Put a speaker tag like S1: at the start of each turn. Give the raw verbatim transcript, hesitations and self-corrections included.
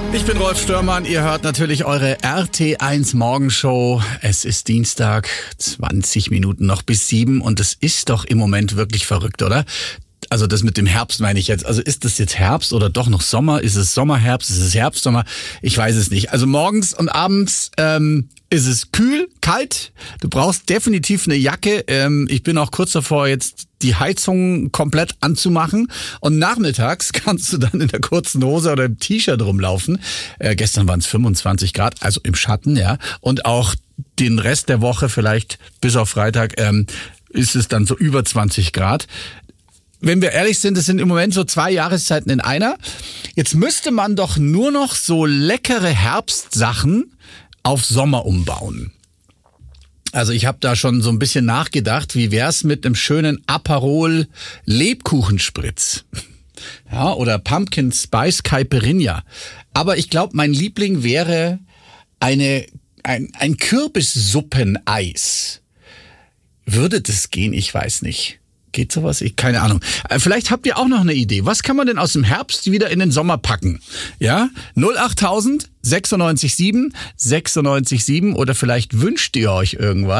S1: Ich bin Rolf Störmann, ihr hört natürlich eure R T eins Morgenshow. Es ist Dienstag, zwanzig Minuten noch bis sieben und es ist doch im Moment wirklich verrückt, oder? Also das mit dem Herbst meine ich jetzt. Also ist das jetzt Herbst oder doch noch Sommer? Ist es Sommerherbst? Ist es Herbstsommer? Ich weiß es nicht. Also morgens und abends ähm, ist es kühl, kalt. Du brauchst definitiv eine Jacke. Ähm, ich bin auch kurz davor, jetzt die Heizung komplett anzumachen. Und nachmittags kannst du dann in der kurzen Hose oder im T-Shirt rumlaufen. Äh, gestern waren es fünfundzwanzig Grad, also im Schatten, ja. Und auch den Rest der Woche, vielleicht bis auf Freitag, ähm, ist es dann so über zwanzig Grad. Wenn wir ehrlich sind, es sind im Moment so zwei Jahreszeiten in einer. Jetzt müsste man doch nur noch so leckere Herbstsachen auf Sommer umbauen. Also ich habe da schon so ein bisschen nachgedacht, wie wär's mit einem schönen Aperol Lebkuchenspritz? Ja, oder Pumpkin Spice Caipirinha. Aber ich glaube, mein Liebling wäre eine ein, ein Kürbissuppeneis. Würde das gehen? Ich weiß nicht. Geht sowas? Ich, keine Ahnung. Vielleicht habt ihr auch noch eine Idee. Was kann man denn aus dem Herbst wieder in den Sommer packen? Ja? null acht tausend sechsundneunzig sieben sechsundneunzig sieben oder vielleicht wünscht ihr euch irgendwas.